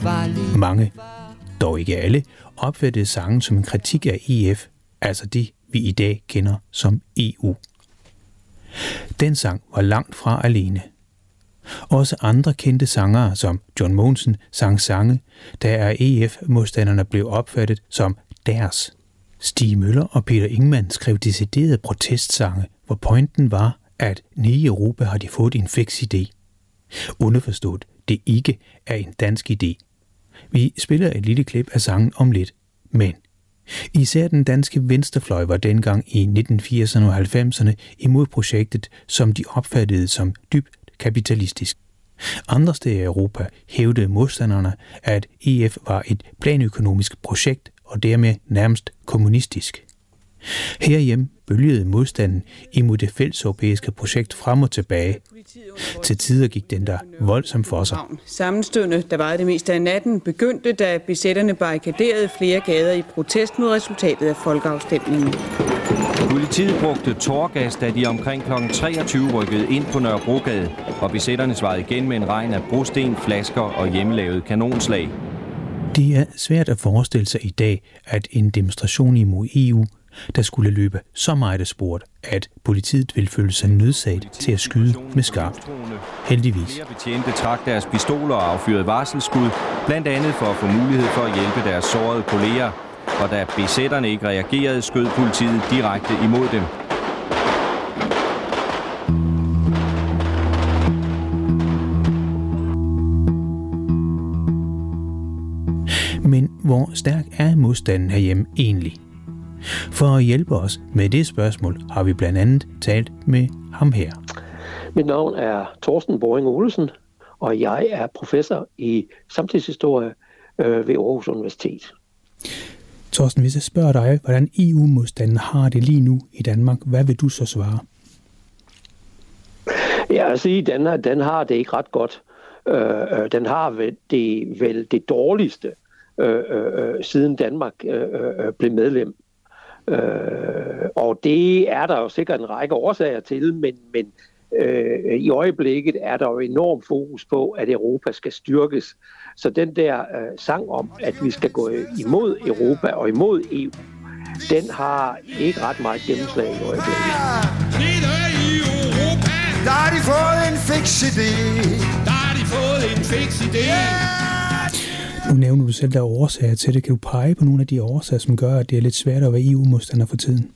Mange, dog ikke alle, opfattede sangen som en kritik af EF, altså det, vi i dag kender som EU. Den sang var langt fra alene. Også andre kendte sangere som John Mogensen sang sange, der af EF-modstanderne blev opfattet som deres. Stig Møller og Peter Ingemann skrev deciderede protestsange, hvor pointen var, at nede i Europa har de fået en fix idé. Underforstået, det ikke er en dansk idé. Vi spiller et lille klip af sangen om lidt, men især den danske venstrefløj var dengang i 1980'erne og 90'erne imod projektet, som de opfattede som dybt kapitalistisk. Andre steder i Europa hævdede modstanderne, at EF var et planøkonomisk projekt og dermed nærmest kommunistisk. Herhjemme bølgede modstanden imod det fælleseuropæiske projekt frem og tilbage. Til tider gik den der voldsomt for sig. Sammenstødende, der varede det meste af natten, begyndte, da besætterne barrikaderede flere gader i protest mod resultatet af folkeafstemningen. Politiet brugte tåregas, da de omkring kl. 23 rykkede ind på Nørrebrogade, og besætterne svarede igen med en regn af brosten, flasker og hjemmelavet kanonslag. Det er svært at forestille sig i dag, at en demonstration imod EU, der skulle løbe så meget af sporet, at politiet ville føle sig nødsaget til at skyde med skarpt. Heldigvis. Flere betjente trak deres pistoler og affyrede varselsskud, blandt andet for at få mulighed for at hjælpe deres sårede kolleger. Og da besætterne ikke reagerede, skød politiet direkte imod dem. Men hvor stærk er modstanden herhjemme egentlig? For at hjælpe os med det spørgsmål har vi blandt andet talt med ham her. Mit navn er Torsten Boring Olesen, og jeg er professor i samtidshistorie ved Aarhus Universitet. Torsten, hvis jeg spørger dig, hvordan EU-modstanden har det lige nu i Danmark, hvad vil du så svare? Ja, altså den har det ikke ret godt. Den har vel det dårligste, siden Danmark blev medlem. Og det er der jo sikkert en række årsager til, men i øjeblikket er der jo enorm fokus på, at Europa skal styrkes. Så den der sang om, at vi skal gå imod Europa og imod EU, den har ikke ret meget gennemslag i øjeblikket. Der har de fået en fix idé. Der har de fået en fix idé. Nu nævner du selv, der er årsager til det. Kan du pege på nogle af de årsager, som gør, at det er lidt svært at være EU-modstander for tiden?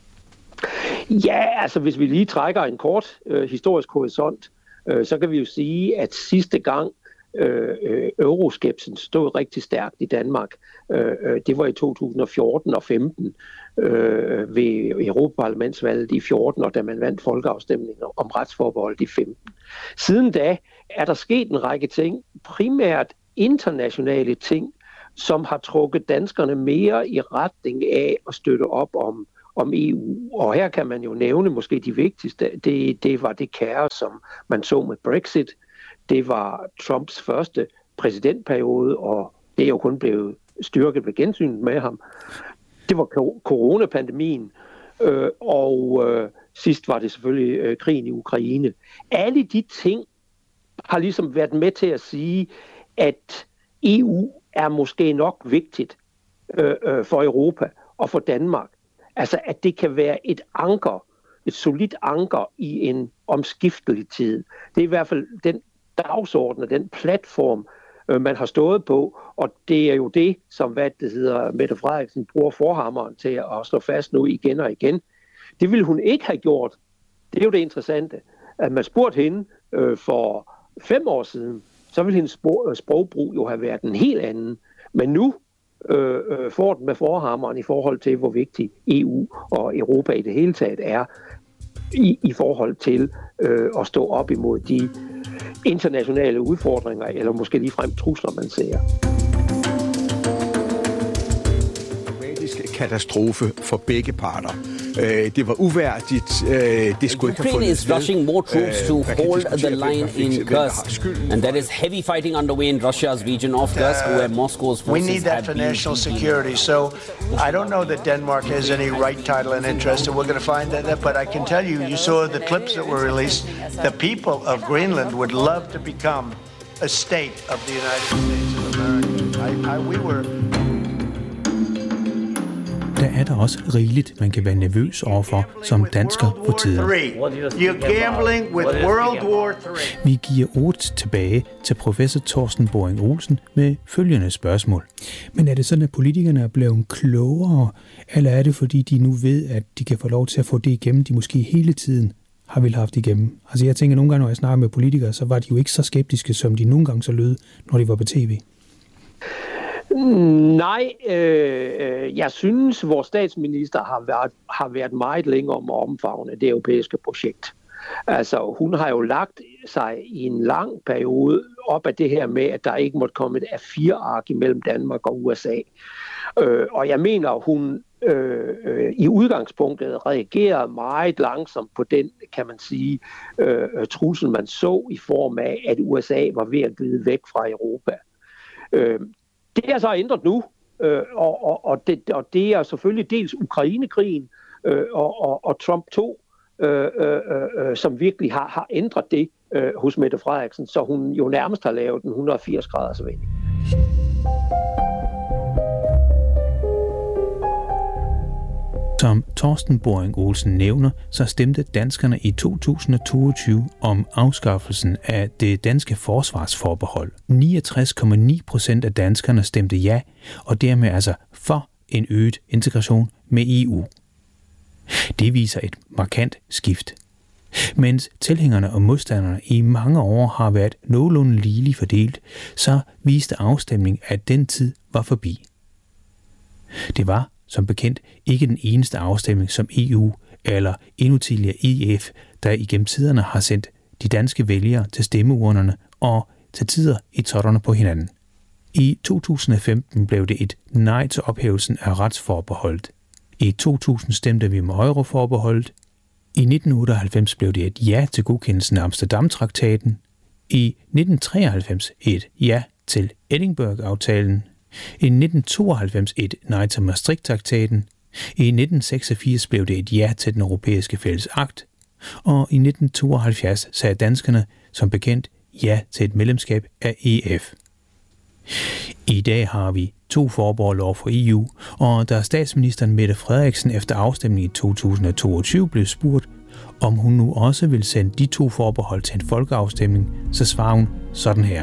Ja, altså hvis vi lige trækker en kort historisk horisont, så kan vi jo sige, at sidste gang euroskepsen stod rigtig stærkt i Danmark, det var i 2014 og 15 ved Europaparlamentsvalget i 14, og da man vandt folkeafstemninger om retsforbeholdet i 15. Siden da er der sket en række ting, primært internationale ting, som har trukket danskerne mere i retning af at støtte op om EU. Og her kan man jo nævne måske de vigtigste. Det var det kaos, som man så med Brexit. Det var Trumps første præsidentperiode, og det er jo kun blevet styrket ved gensynet med ham. Det var coronapandemien, og sidst var det selvfølgelig krigen i Ukraine. Alle de ting har ligesom været med til at sige, at EU er måske nok vigtigt for Europa og for Danmark. Altså, at det kan være et anker, et solidt anker i en omskiftelig tid. Det er i hvert fald den dagsorden og den platform, man har stået på, og det er jo det, som Mette Frederiksen bruger forhammeren til at slå fast nu igen og igen. Det ville hun ikke have gjort. Det er jo det interessante, at man spurgte hende for 5 år siden, så ville hendes sprogbrug jo have været en helt anden. Men nu får den med forhammeren i forhold til, hvor vigtig EU og Europa i det hele taget er, i forhold til at stå op imod de internationale udfordringer, eller måske ligefrem trusler, man ser. Katastrofe for begge parter. Det var uværdigt. Det skulle ikke have Ukraine fundet is rushing more troops to hold the line in Kursk, and there is heavy fighting underway in Russia's region of Kursk, where Moscow's forces We need that for national security. So I don't know that Denmark has any right, title, and interest, and we're going to find that. But I can tell you, you saw the clips that were released. The people of Greenland would love to become a state of the United States of America. We were. Der er der også rigeligt, man kan være nervøs overfor som dansker for tiden. You're gambling with World War III. Vi giver ordet tilbage til professor Torsten Boring Olsen med følgende spørgsmål. Men er det sådan, at politikerne er blevet klogere, eller er det fordi, de nu ved, at de kan få lov til at få det igennem, de måske hele tiden har vel haft igennem? Altså jeg tænker nogle gange, når jeg snakker med politikere, så var de jo ikke så skeptiske, som de nogle gange så lød, når de var på tv. Nej, jeg synes, vores statsminister har været meget længere om at omfavne det europæiske projekt. Altså, hun har jo lagt sig i en lang periode op af det her med, at der ikke måtte komme et A4-ark imellem Danmark og USA. Og jeg mener, hun i udgangspunktet reagerede meget langsomt på den, kan man sige, trussel, man så i form af, at USA var ved at glide væk fra Europa. Det er så ændret nu, og det er selvfølgelig dels Ukrainekrigen og Trump 2, som virkelig har ændret det hos Mette Frederiksen, så hun jo nærmest har lavet en 180-graders vending. Som Torsten Boring Olsen nævner, så stemte danskerne i 2022 om afskaffelsen af det danske forsvarsforbehold. 69,9% af danskerne stemte ja, og dermed altså for en øget integration med EU. Det viser et markant skift. Mens tilhængerne og modstanderne i mange år har været nogenlunde ligeligt fordelt, så viste afstemningen, at den tid var forbi. Det var som bekendt ikke den eneste afstemning, som EU eller endnu tidligere EF, der igennem tiderne har sendt de danske vælgere til stemmeurnerne og til tider i totterne på hinanden. I 2015 blev det et nej til ophævelsen af retsforbeholdet. I 2000 stemte vi med euroforbeholdet. I 1998 blev det et ja til godkendelsen af Amsterdam-traktaten. I 1993 et ja til Edinburgh-aftalen. I 1992 et nej til Maastricht-traktaten. I 1986 blev det et ja til den europæiske fællesakt. Og i 1972 sagde danskerne som bekendt ja til et medlemskab af EF. I dag har vi 2 forbehold over for EU, og da statsministeren Mette Frederiksen efter afstemningen i 2022 blev spurgt, om hun nu også vil sende de 2 forbehold til en folkeafstemning, så svarer hun sådan her.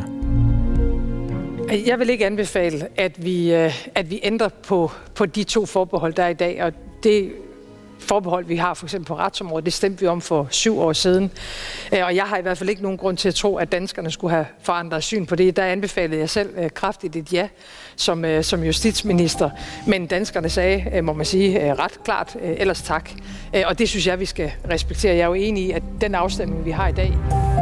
Jeg vil ikke anbefale, at vi ændrer på de 2 forbehold, der er i dag, og det forbehold, vi har for eksempel på retsområdet, det stemte vi om for 7 år siden. Og jeg har i hvert fald ikke nogen grund til at tro, at danskerne skulle have forandret syn på det. Der anbefalede jeg selv kraftigt et ja som justitsminister. Men danskerne sagde, må man sige, ret klart, ellers tak. Og det synes jeg, vi skal respektere. Jeg er jo enig i, at den afstemning, vi har i dag.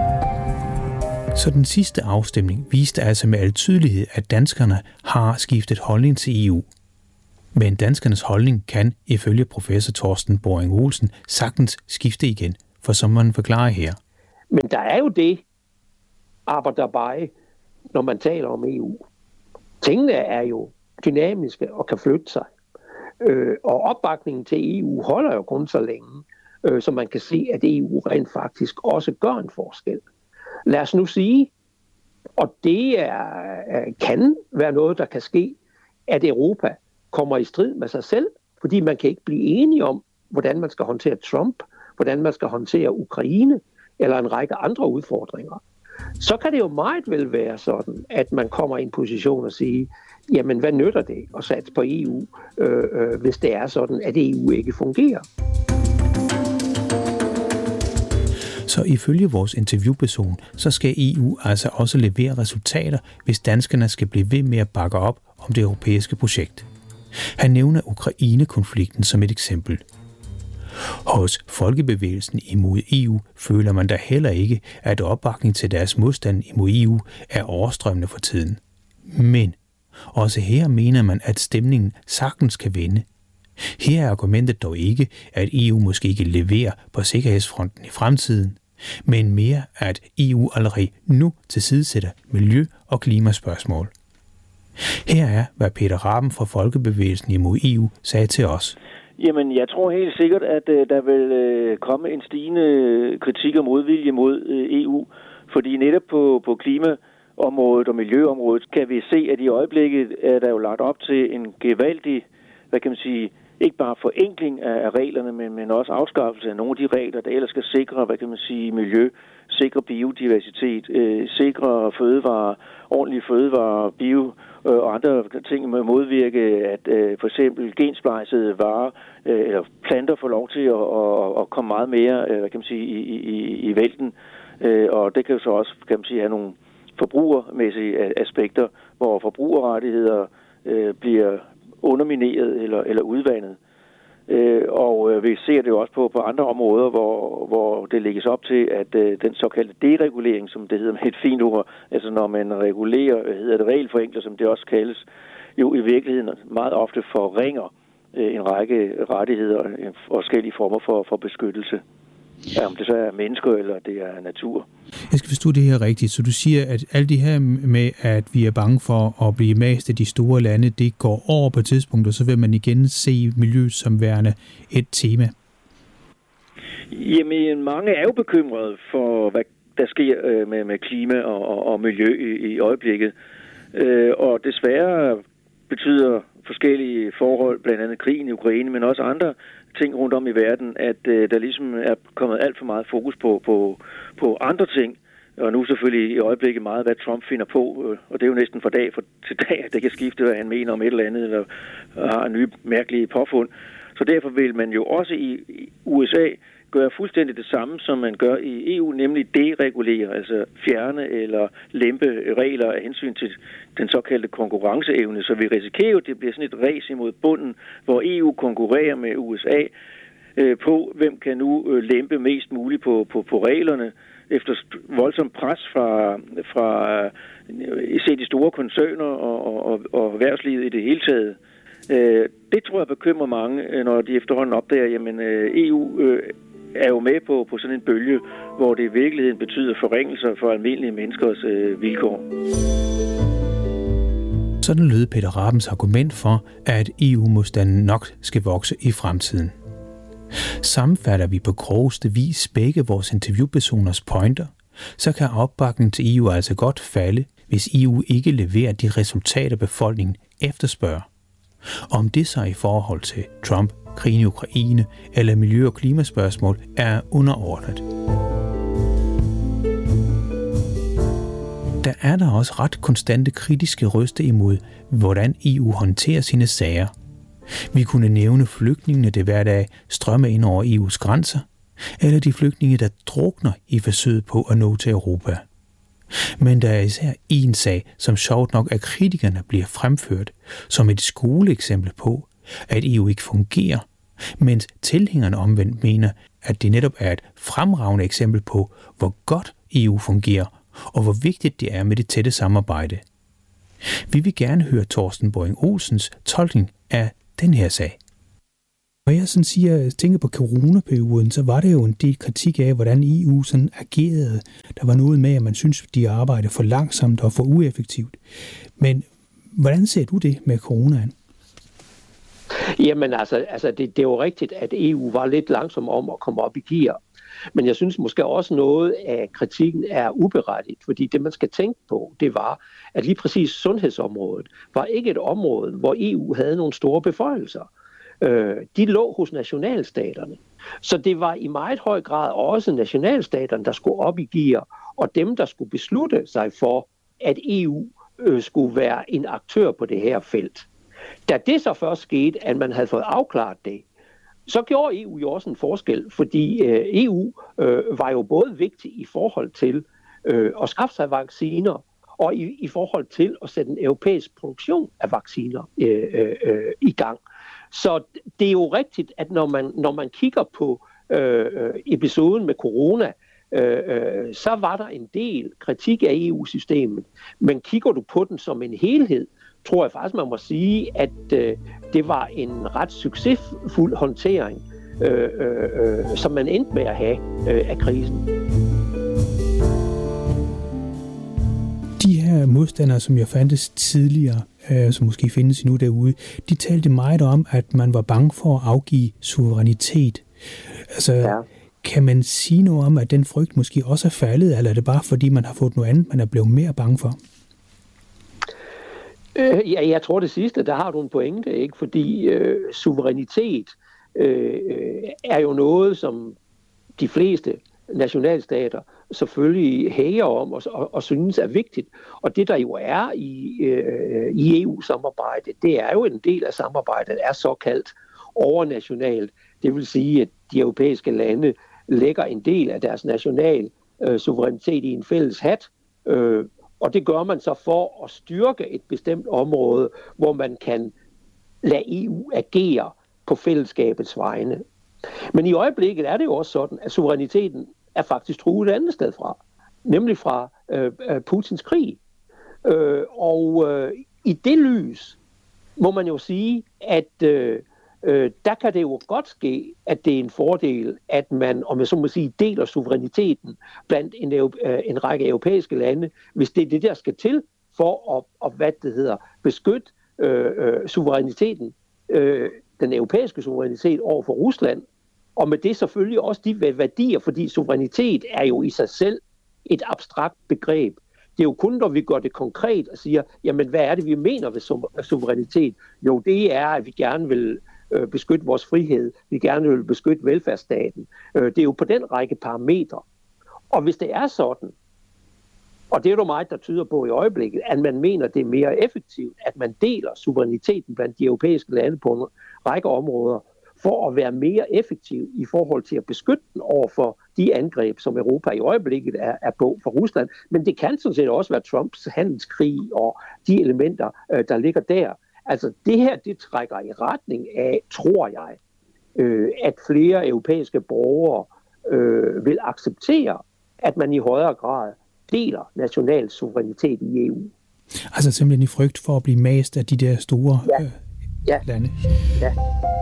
Så den sidste afstemning viste altså med al tydelighed, at danskerne har skiftet holdning til EU. Men danskernes holdning kan, ifølge professor Torsten Boring Olsen, sagtens skifte igen, for som man forklarer her. Men der er jo det, arbejderbej, når man taler om EU. Tingene er jo dynamiske og kan flytte sig. Og opbakningen til EU holder jo kun så længe, så man kan se, at EU rent faktisk også gør en forskel. Lad os nu sige, og det kan være noget, der kan ske, at Europa kommer i strid med sig selv, fordi man kan ikke blive enige om, hvordan man skal håndtere Trump, hvordan man skal håndtere Ukraine, eller en række andre udfordringer. Så kan det jo meget vel være sådan, at man kommer i en position og sige, jamen hvad nytter det at satse på EU, hvis det er sådan, at EU ikke fungerer. Så ifølge vores interviewperson, så skal EU altså også levere resultater, hvis danskerne skal blive ved med at bakke op om det europæiske projekt. Han nævner Ukraine-konflikten som et eksempel. Hos folkebevægelsen imod EU føler man da heller ikke, at opbakning til deres modstand imod EU er overstrømmende for tiden. Men også her mener man, at stemningen sagtens kan vende. Her er argumentet dog ikke, at EU måske ikke leverer på sikkerhedsfronten i fremtiden, men mere, at EU allerede nu tilsidesætter miljø- og klimaspørgsmål. Her er, hvad Peter Raben fra Folkebevægelsen imod EU sagde til os. Jamen, jeg tror helt sikkert, at der vil komme en stigende kritik og modvilje mod EU, fordi netop på klima- klimaområdet og miljøområdet, kan vi se, at i øjeblikket er der jo lagt op til en gevaldig, ikke bare forenkling af reglerne, men også afskaffelse af nogle af de regler, der ellers skal sikre, miljø, sikre biodiversitet, sikre fødevarer, ordentlige fødevarer, bio og andre ting med modvirke, at for eksempel gensplejsede varer eller planter får lov til at komme meget mere, i vælten. Og det kan jo så også, have nogle forbrugermæssige aspekter, hvor forbrugerrettigheder bliver undermineret eller udvandet. Og vi ser det jo også på andre områder, hvor det lægges op til, at den såkaldte deregulering, som det hedder med et fint ord, altså når man regulerer, regelforenkler, som det også kaldes, jo i virkeligheden meget ofte forringer en række rettigheder og forskellige former for beskyttelse. Ja, om det så er mennesker, eller det er natur. Jeg skal forstå det her rigtigt. Så du siger, at alt det her med, at vi er bange for at blive mast af de store lande, det går over på et tidspunkt, og så vil man igen se miljøet som værende et tema. Jamen, mange er jo bekymrede for, hvad der sker med klima og miljø i øjeblikket. Og desværre betyder forskellige forhold, blandt andet krigen i Ukraine, men også andre ting rundt om i verden, at der ligesom er kommet alt for meget fokus på andre ting. Og nu selvfølgelig i øjeblikket meget, hvad Trump finder på, og det er jo næsten fra dag til dag, at det kan skifte, hvad han mener om et eller andet, eller har nye mærkelige påfund. Så derfor vil man jo også i USA gøre fuldstændig det samme, som man gør i EU, nemlig deregulere, altså fjerne eller lempe regler af hensyn til den såkaldte konkurrenceevne. Så vi risikerer, at det bliver sådan et race imod bunden, hvor EU konkurrerer med USA på, hvem kan nu lempe mest muligt på reglerne, efter voldsomt pres fra især de store koncerner og erhvervslivet i det hele taget. Det tror jeg bekymrer mange, når de efterhånden opdager, jamen EU er jo med på sådan en bølge, hvor det i virkeligheden betyder forringelser for almindelige menneskers vilkår. Sådan lød Peter Rabens argument for, at EU-modstanden nok skal vokse i fremtiden. Sammenfatter vi på groveste vis begge vores interviewpersoners pointer, så kan opbakningen til EU altså godt falde, hvis EU ikke leverer de resultater, befolkningen efterspørger. Om det så i forhold til Trump, krigen i Ukraine eller miljø- og klimaspørgsmål er underordnet. Der er der også ret konstante kritiske røster imod, hvordan EU håndterer sine sager. Vi kunne nævne flygtningene, der hver dag strømmer ind over EU's grænser, eller de flygtninge, der drukner i forsøget på at nå til Europa. Men der er især én sag, som sjovt nok af kritikerne bliver fremført som et skoleeksempel på, at EU ikke fungerer, mens tilhængerne omvendt mener, at det netop er et fremragende eksempel på, hvor godt EU fungerer, og hvor vigtigt det er med det tætte samarbejde. Vi vil gerne høre Torsten Boring Olsens tolkning af den her sag. Når jeg tænker på coronaperioden, så var det jo en del kritik af, hvordan EU sådan agerede. Der var noget med, at man synes, de arbejdede for langsomt og for ueffektivt. Men hvordan ser du det med coronaen? Jamen altså det er jo rigtigt, at EU var lidt langsom om at komme op i gear. Men jeg synes måske også noget af kritikken er uberettiget, fordi det man skal tænke på, det var, at lige præcis sundhedsområdet var ikke et område, hvor EU havde nogle store beføjelser. De lå hos nationalstaterne. Så det var i meget høj grad også nationalstaterne, der skulle op i gear, og dem, der skulle beslutte sig for, at EU skulle være en aktør på det her felt. Da det så først skete, at man havde fået afklaret det, så gjorde EU jo også en forskel, fordi EU var jo både vigtig i forhold til at skaffe sig vacciner, og i forhold til at sætte en europæisk produktion af vacciner i gang. Så det er jo rigtigt, at når man kigger på episoden med corona, så var der en del kritik af EU-systemet. Men kigger du på den som en helhed, tror jeg faktisk, man må sige, at det var en ret succesfuld håndtering, som man endte med at have af krisen. De her modstandere, som jeg fandtes tidligere, som måske findes endnu derude, de talte meget om, at man var bange for at afgive suverænitet. Altså, ja. Kan man sige noget om, at den frygt måske også er faldet, eller er det bare fordi, man har fået noget andet, man er blevet mere bange for? Ja, jeg tror det sidste, der har du en pointe, ikke? Fordi suverænitet er jo noget, som de fleste nationalstater selvfølgelig hæger om og synes er vigtigt. Og det, der jo er i EU-samarbejdet, det er jo en del af samarbejdet, er såkaldt overnationalt. Det vil sige, at de europæiske lande lægger en del af deres national suverænitet i en fælles hat, og det gør man så for at styrke et bestemt område, hvor man kan lade EU agere på fællesskabets vegne. Men i øjeblikket er det jo også sådan, at suveræniteten er faktisk truet et andet sted fra, nemlig fra Putins krig. Og i det lys må man jo sige, at der kan det jo godt ske, at det er en fordel, at man, om jeg så må sige, deler suveræniteten blandt en række europæiske lande, hvis det er det, der skal til for at beskytte suveræniteten, den europæiske suverænitet over for Rusland, og med det selvfølgelig også de værdier, fordi suverænitet er jo i sig selv et abstrakt begreb. Det er jo kun, når vi gør det konkret og siger, jamen hvad er det, vi mener ved suverænitet? Jo, det er, at vi gerne vil beskytte vores frihed, vi gerne vil beskytte velfærdsstaten. Det er jo på den række parametre. Og hvis det er sådan, og det er jo meget, der tyder på i øjeblikket, at man mener, det er mere effektivt, at man deler suveræniteten blandt de europæiske lande på en række områder, for at være mere effektiv i forhold til at beskytte den over for de angreb, som Europa i øjeblikket er på for Rusland. Men det kan sådan set også være Trumps handelskrig og de elementer, der ligger der. Altså det her, det trækker i retning af, tror jeg, at flere europæiske borgere vil acceptere, at man i højere grad deler national suverænitet i EU. Altså simpelthen i frygt for at blive mast af de der store lande. Ja.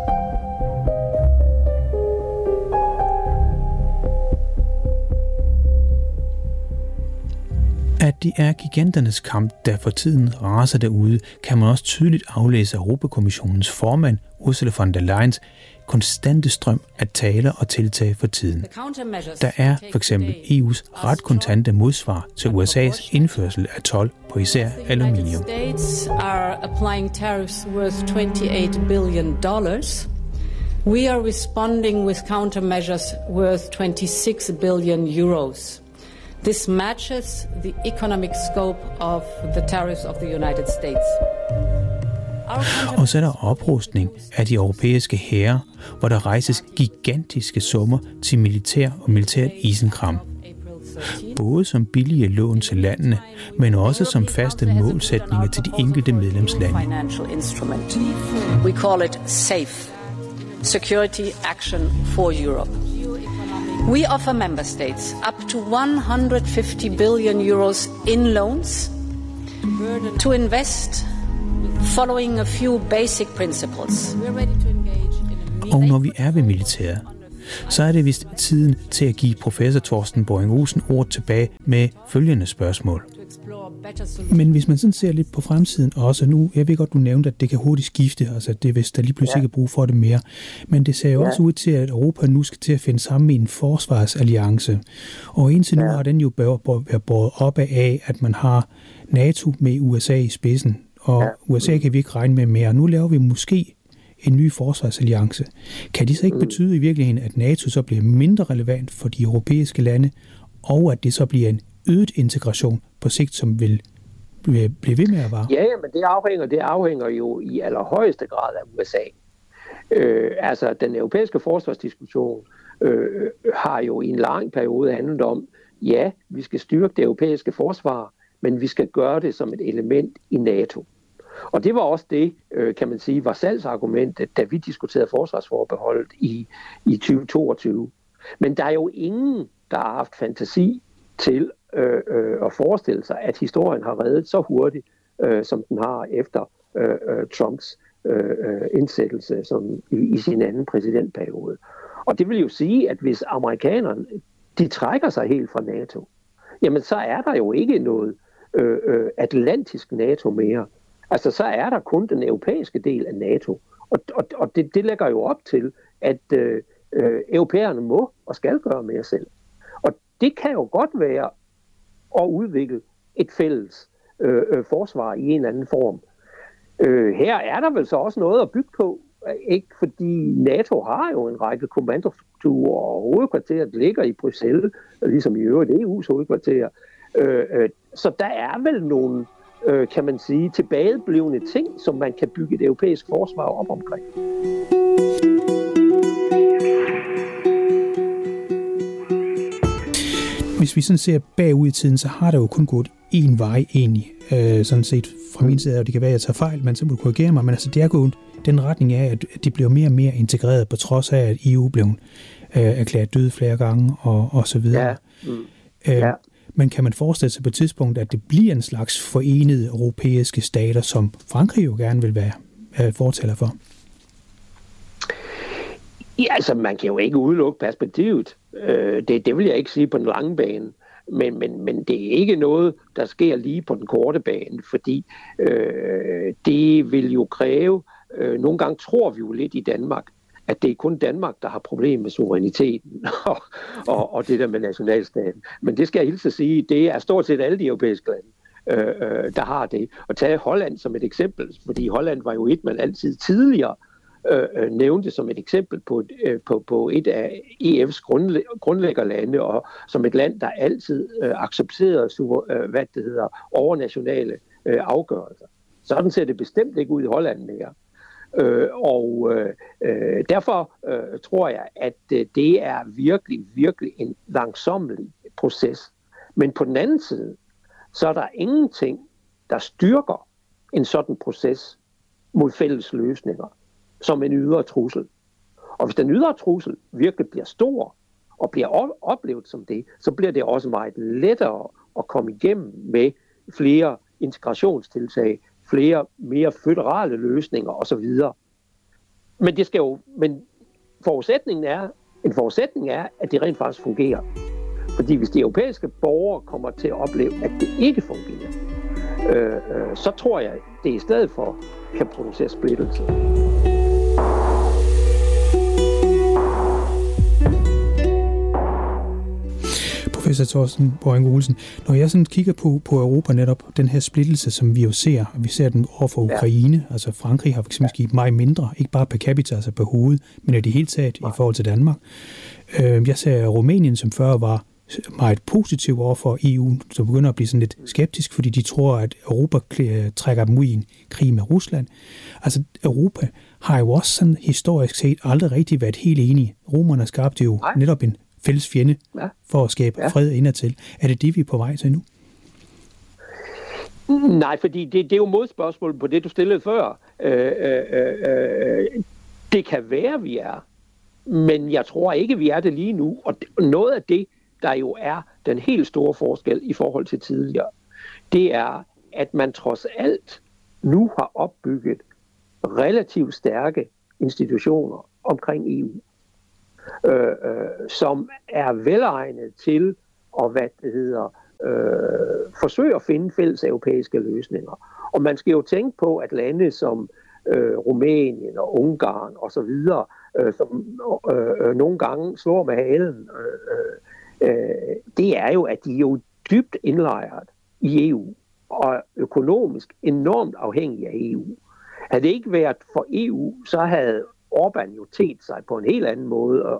At det er giganternes kamp, der for tiden raser derude, kan man også tydeligt aflæse Europakommissionens formand, Ursula von der Leyens, konstante strøm af taler og tiltag for tiden. Der er for eksempel EU's ret kontante modsvar til USA's indførsel af told på især aluminium. We are responding with countermeasures worth 26 billion euros. This matches the economic scope of the tariffs of the United States. Og så er der oprustning af de europæiske hære, hvor der rejses gigantiske summer til militær og militært isenkram. Både som billige lån til landene, men også som faste målsætninger til de enkelte medlemslande. We call it SAFE, Security Action for Europe. We offer member states up to 150 billion euros in loans to invest following a few basic principles. Og når vi er ved militæret, så er det vist tiden til at give professor Torsten Boring Olsen ord tilbage med følgende spørgsmål. Men hvis man sådan ser lidt på fremtiden også nu, jeg ved godt, du nævnte, at det kan hurtigt skifte, altså det hvis der lige pludselig ikke er brug for det mere, men det ser jo også ud til, at Europa nu skal til at finde sammen i en forsvarsalliance, og indtil nu har den jo været båret op af, at man har NATO med USA i spidsen, og USA kan vi ikke regne med mere. Nu laver vi måske en ny forsvarsalliance. Kan det så ikke betyde i virkeligheden, at NATO så bliver mindre relevant for de europæiske lande, og at det så bliver en øget integration på sigt, som vil blive ved med at vare? Ja, men det afhænger jo i allerhøjeste grad af USA. Altså, den europæiske forsvarsdiskussion har jo i en lang periode handlet om, ja, vi skal styrke det europæiske forsvar, men vi skal gøre det som et element i NATO. Og det var også det, kan man sige, var salgsargumentet, da vi diskuterede forsvarsforbeholdet i 2022. Men der er jo ingen, der har haft fantasi til at forestille sig, at historien har reddet så hurtigt, som den har efter Trumps indsættelse i sin anden præsidentperiode. Og det vil jo sige, at hvis amerikanerne de trækker sig helt fra NATO, jamen så er der jo ikke noget atlantisk NATO mere. Altså så er der kun den europæiske del af NATO. Og det lægger jo op til, at Europæerne må og skal gøre mere selv. Og det kan jo godt være at udvikle et fælles forsvar i en eller anden form. Her er der vel så også noget at bygge på, ikke? Fordi NATO har jo en række kommandostrukturer, og hovedkvarteret ligger i Bruxelles, ligesom i øvrigt EU's hovedkvarter. Så der er vel nogle, kan man sige, tilbageblivende ting, som man kan bygge et europæisk forsvar op omkring. Hvis vi sådan ser bagud i tiden, så har der jo kun gået én vej egentlig, sådan set fra min side, og det kan være, at jeg tager fejl, men så må du korrigere mig, men altså det er gået den retning af, at de bliver mere og mere integreret, på trods af, at EU blev erklæret død flere gange, og så videre. Ja. Men kan man forestille sig på et tidspunkt, at det bliver en slags forenede europæiske stater, som Frankrig jo gerne vil være fortaler for? Ja, altså man kan jo ikke udelukke perspektivet. Det vil jeg ikke sige på den lange bane. Men det er ikke noget, der sker lige på den korte bane, fordi det vil jo kræve, nogle gange tror vi jo lidt i Danmark, at det er kun Danmark, der har problemer med suveræniteten og det der med nationalstaten. Men det skal jeg hilse at sige, det er stort set alle de europæiske lande, der har det. Og tage Holland som et eksempel, fordi Holland var jo et, man altid tidligere nævnte som et eksempel på et af EF's grundlæggerlande, og som et land, der altid accepterede overnationale afgørelser. Sådan ser det bestemt ikke ud i Holland mere. Derfor tror jeg, at det er virkelig, virkelig en langsomlig proces. Men på den anden side, så er der ingenting, der styrker en sådan proces mod fælles løsninger som en ydre trussel. Og hvis den ydre trussel virkelig bliver stor og bliver oplevet som det, så bliver det også meget lettere at komme igennem med flere integrationstiltag, flere mere føderale løsninger osv. Men forudsætningen er, at det rent faktisk fungerer. Fordi hvis de europæiske borgere kommer til at opleve, at det ikke fungerer, så tror jeg, at det i stedet for kan producere splittelse. Professor Torsten Boring-Olesen, når jeg sådan kigger på Europa netop, den her splittelse, som vi jo ser, og vi ser den over for Ukraine, altså Frankrig har for eksempel givet meget mindre, ikke bare per capita, altså per hoved, men i det hele taget i forhold til Danmark. Jeg ser Rumænien, som før var meget positiv over for EU, så begynder at blive sådan lidt skeptisk, fordi de tror, at Europa trækker dem ud i en krig med Rusland. Altså Europa har jo også sådan historisk set aldrig rigtig været helt enige. Romerne skabte jo netop en fælles fjende for at skabe fred indadtil. Er det det, vi er på vej til nu? Nej, fordi det er jo modspørgsmål på det, du stillede før. Det kan være, vi er, men jeg tror ikke, vi er det lige nu. Og noget af det, der jo er den helt store forskel i forhold til tidligere, det er, at man trods alt nu har opbygget relativt stærke institutioner omkring EU, som er velegnet til at forsøge at finde fælles europæiske løsninger. Og man skal jo tænke på, at lande som Rumænien og Ungarn og så videre, som nogle gange slår med halen, det er jo, at de er jo dybt indlejret i EU og økonomisk enormt afhængige af EU. Havde det ikke været for EU, så havde Orbán jo set sig på en helt anden måde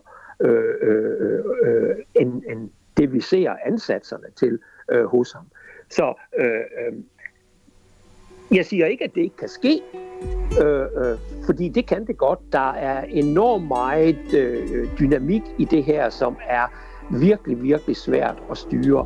end det, vi ser ansatserne til hos ham. Så jeg siger ikke, at det ikke kan ske, fordi det kan det godt. Der er enormt meget dynamik i det her, som er virkelig, virkelig svært at styre.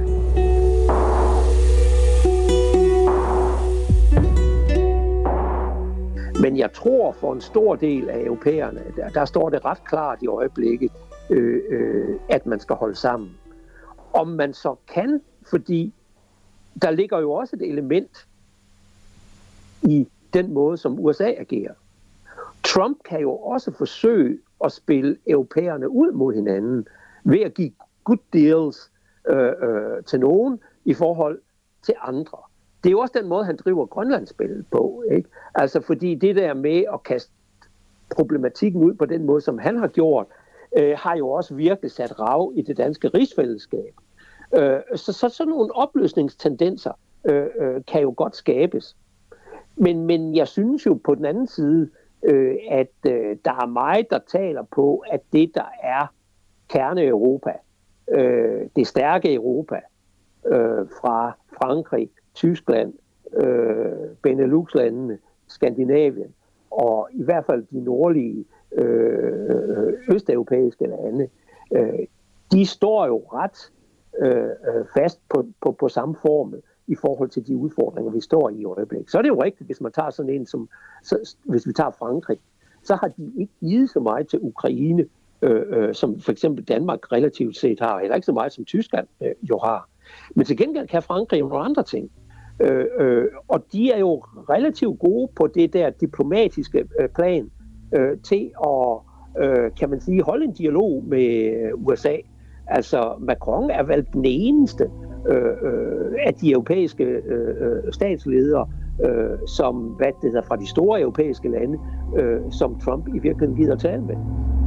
Men jeg tror, for en stor del af europæerne, der står det ret klart i øjeblikket, at man skal holde sammen. Om man så kan, fordi der ligger jo også et element i den måde, som USA agerer. Trump kan jo også forsøge at spille europæerne ud mod hinanden ved at give good deals til nogen i forhold til andre. Det er jo også den måde, han driver Grønlandsspillet på, ikke? Altså fordi det der med at kaste problematikken ud på den måde, som han har gjort, har jo også virkelig sat rav i det danske rigsfællesskab. Så sådan nogle opløsningstendenser kan jo godt skabes. Men jeg synes jo på den anden side, at der er meget, der taler på, at det, der er kerne-Europa, det stærke Europa, fra Frankrig, Tyskland, Benelux-landene, Skandinavien, og i hvert fald de nordlige østeuropæiske lande, de står jo ret fast på samme formel i forhold til de udfordringer, vi står i øjeblikket. Så er det jo rigtigt, hvis man tager sådan en som, hvis vi tager Frankrig, så har de ikke givet så meget til Ukraine, som for eksempel Danmark relativt set har, eller ikke så meget som Tyskland jo har. Men til gengæld kan Frankrig jo nogle andre ting. Og de er jo relativt gode på det der diplomatiske plan til at, kan man sige, holde en dialog med USA. Altså Macron er vel den eneste af de europæiske statsledere, som fra de store europæiske lande, som Trump i virkeligheden gider tale med.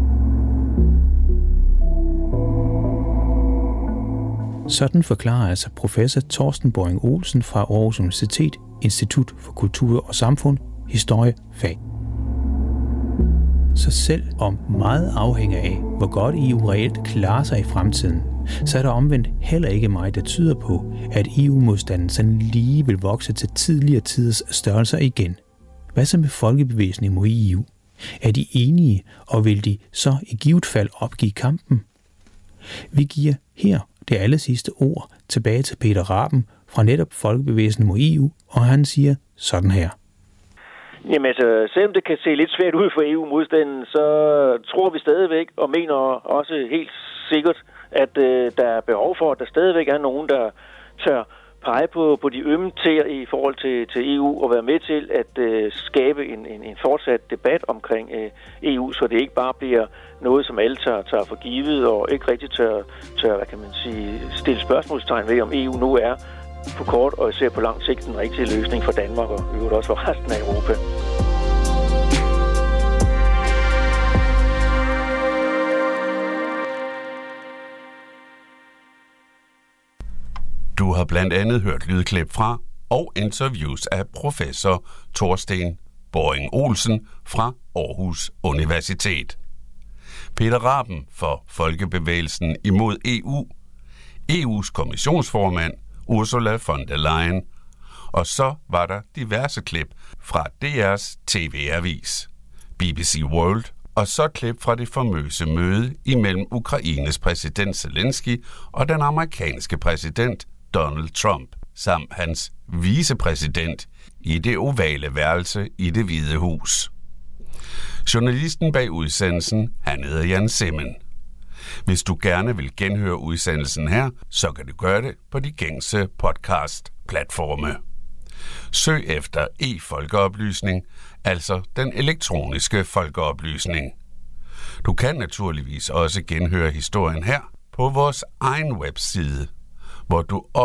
Sådan forklarer altså professor Torsten Boring Olsen fra Aarhus Universitet, Institut for Kultur og Samfund, Historiefag. Så selv om meget afhænger af, hvor godt EU reelt klarer sig i fremtiden, så er der omvendt heller ikke meget, der tyder på, at EU-modstanden sådan lige vil vokse til tidligere tiders størrelser igen. Hvad så med folkebevægelsen imod EU? Er de enige, og vil de så i givet fald opgive kampen? Vi giver her det aller sidste ord tilbage til Peter Raben fra netop folkebevægelsen mod EU, og han siger sådan her. Jamen altså, selvom det kan se lidt svært ud for EU-modstanden, så tror vi stadigvæk og mener også helt sikkert, at der er behov for, at der stadigvæk er nogen, der tør pege på de ømme tæer i forhold til EU og være med til at skabe en fortsat debat omkring EU, så det ikke bare bliver noget, som alle tager for givet og ikke rigtig tør, hvad kan man sige, stille spørgsmålstegn ved, om EU nu er på kort og især på lang sigt den rigtige løsning for Danmark og øvrigt også for resten af Europa. Du har blandt andet hørt lydklip fra og interviews af professor Torsten Boring Olsen fra Aarhus Universitet. Peter Raben for Folkebevægelsen imod EU, EU's kommissionsformand Ursula von der Leyen, og så var der diverse klip fra DR's TV-avis, BBC World, og så klip fra det famøse møde imellem Ukraines præsident Zelensky og den amerikanske præsident Donald Trump, samt hans vicepræsident i det ovale værelse i Det Hvide Hus. Journalisten bag udsendelsen, han hedder Jan Simmen. Hvis du gerne vil genhøre udsendelsen her, så kan du gøre det på de gængse podcast-platforme. Søg efter e-folkeoplysning, altså den elektroniske folkeoplysning. Du kan naturligvis også genhøre historien her på vores egen webside, hvor du